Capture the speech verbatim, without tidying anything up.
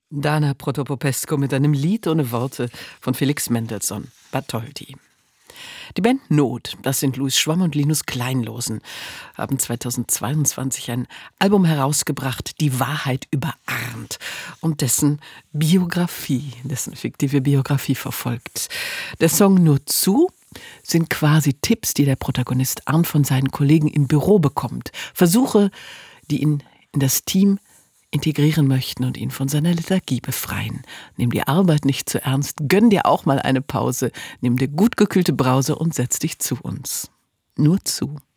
Dana Protopopescu mit einem Lied ohne Worte von Felix Mendelssohn, Bartholdy. Die Band Not, das sind Louis Schwamm und Linus Kleinlosen, haben zweitausendzweiundzwanzig ein Album herausgebracht, Die Wahrheit über Arndt, und dessen Biografie, dessen fiktive Biografie verfolgt. Der Song Nur zu sind quasi Tipps, die der Protagonist Arndt von seinen Kollegen im Büro bekommt. Versuche, die ihn in das Team integrieren möchten und ihn von seiner Lethargie befreien. Nimm die Arbeit nicht zu ernst, gönn dir auch mal eine Pause, nimm dir gut gekühlte Brause und setz dich zu uns. Nur zu.